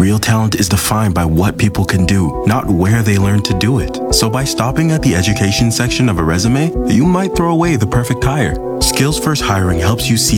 Real talent is defined by what people can do, not where they learn to do it. So by stopping at the education section of a resume, you might throw away the perfect hire. Skills First Hiring helps you see